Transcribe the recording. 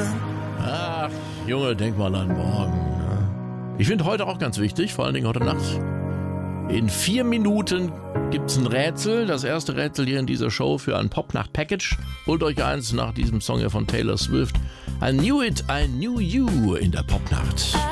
Ach, Junge, denk mal an morgen. Ich finde heute auch ganz wichtig, vor allen Dingen heute Nacht. In 4 Minuten gibt's ein Rätsel. Das erste Rätsel hier in dieser Show für ein Popnacht-Package. Holt euch eins nach diesem Song hier von Taylor Swift. I Knew It, I Knew You in der Popnacht.